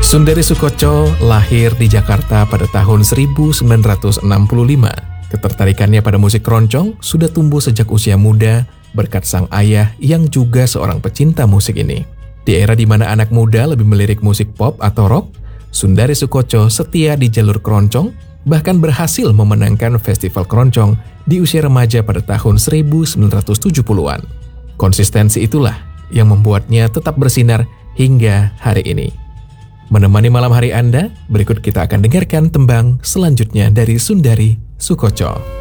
Sundari Soekotjo lahir di Jakarta pada tahun 1965. Ketertarikannya pada musik keroncong sudah tumbuh sejak usia muda berkat sang ayah yang juga seorang pecinta musik ini. Di era di mana anak muda lebih melirik musik pop atau rock, Sundari Soekotjo setia di jalur keroncong, bahkan berhasil memenangkan festival keroncong di usia remaja pada tahun 1970-an. Konsistensi itulah yang membuatnya tetap bersinar hingga hari ini. Menemani malam hari Anda, berikut kita akan dengarkan tembang selanjutnya dari Sundari Soekotjo.